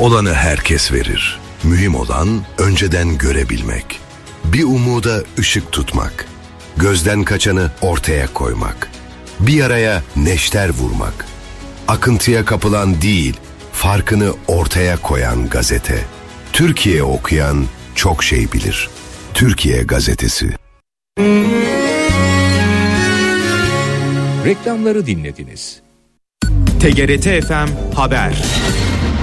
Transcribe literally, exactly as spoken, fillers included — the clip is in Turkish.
Olanı herkes verir. Mühim olan önceden görebilmek. Bir umuda ışık tutmak. Gözden kaçanı ortaya koymak. Bir yaraya neşter vurmak. Akıntıya kapılan değil, farkını ortaya koyan gazete. Türkiye okuyan çok şey bilir. Türkiye Gazetesi. Reklamları dinlediniz. T G R T F M Haber.